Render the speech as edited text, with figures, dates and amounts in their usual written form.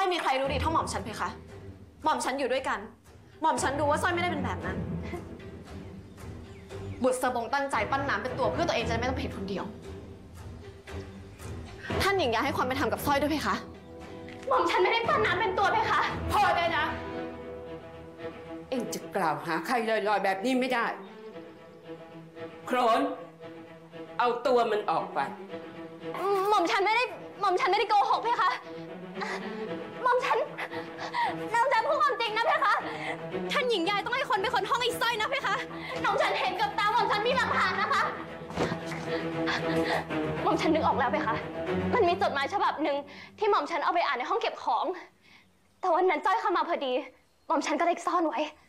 ไม่มีใครรู้ดีเท่าหม่อมฉันเพคะหม่อมฉันอยู่ด้วยกันหม่อมฉันรู้ว่าสร้อยไม่ได้เป็นแบบนั้นบุตรสบงตั้งใจปั้นน้ำเป็นตัวเพื่อตัวเองจะไม่ต้องผิดคนเดียวท่านหญิงอยากให้ความเป็นธรรมกับสร้อยด้วยเพคะหม่อมฉันไม่ได้ปั้นน้ำเป็นตัวเพคะพอได้นะเอ็งจะกล่าวหาใครลอยๆแบบนี้ไม่ได้โครนเอาตัวมันออกไปหม่อมฉันไม่ได้โกหกเพคะหม่อมฉันพูดความจริงนะเพคะท่านหญิงยายต้องให้คนไปค้นห้องไอ้สร้อยนะเพคะหม่อมฉันเห็นกับตาหม่อมฉันมีหลักฐานนะคะหม่อมฉันนึกออกแล้วเพคะมันมีจดหมายฉบับหนึ่งที่หม่อมฉันเอาไปอ่านในห้องเก็บของแต่วันนั้นจ้อยเข้ามาพอดีหม่อมฉันก็เลยซ่อนไว้